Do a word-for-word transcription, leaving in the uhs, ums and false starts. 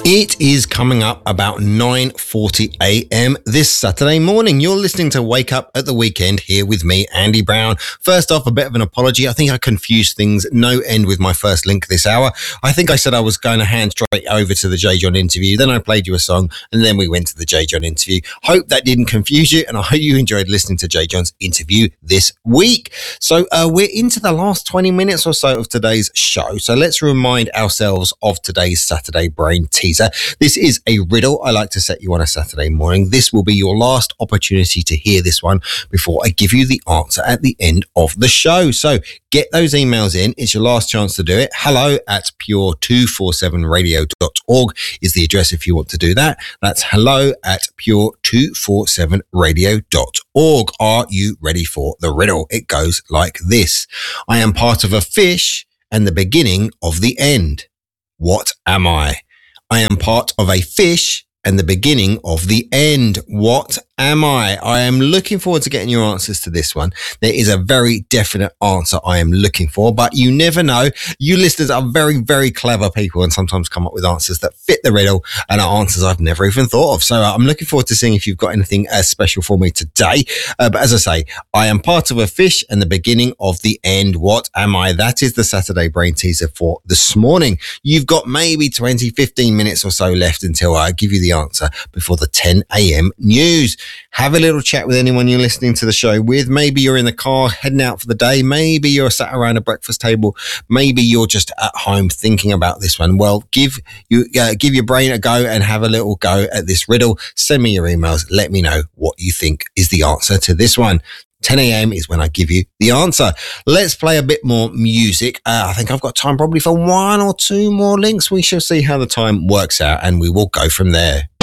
It is coming up about nine forty a.m. this Saturday morning. You're listening to Wake Up at the Weekend here with me, Andy Brown. First off, a bit of an apology. I think I confused things no end with my first link this hour. I think I said I was going to hand straight over to the J. John interview. Then I played you a song and then we went to the J. John interview. Hope that didn't confuse you and I hope you enjoyed listening to J. John's interview this week. So uh, we're into the last twenty minutes or so of today's show. So let's remind ourselves of today's Saturday Brain Teaser. This is a riddle I like to set you on a Saturday morning. This will be your last opportunity to hear this one before I give you the answer at the end of the show. So get those emails in. It's your last chance to do it. Hello at pure two forty-seven radio dot org is the address if you want to do that. That's hello at pure two forty-seven radio dot org. Are you ready for the riddle? It goes like this. I am part of a fish and the beginning of the end. What am I? I am part of a fish and the beginning of the end. What am I? I am looking forward to getting your answers to this one. There is a very definite answer I am looking for, but you never know. You listeners are very, very clever people and sometimes come up with answers that fit the riddle and are answers I've never even thought of. So uh, I'm looking forward to seeing if you've got anything uh, special for me today. Uh, but as I say, I am part of a fish and the beginning of the end. What am I? That is the Saturday Brain Teaser for this morning. You've got maybe twenty, fifteen minutes or so left until I give you the answer before the ten a.m. news. Have a little chat with anyone you're listening to the show with. Maybe you're in the car heading out for the day. Maybe you're sat around a breakfast table. Maybe you're just at home thinking about this one. Well, give you uh, give your brain a go and have a little go at this riddle. Send me your emails. Let me know what you think is the answer to this one. ten a.m. is when I give you the answer. Let's play a bit more music. Uh, I think I've got time probably for one or two more links. We shall see how the time works out and we will go from there.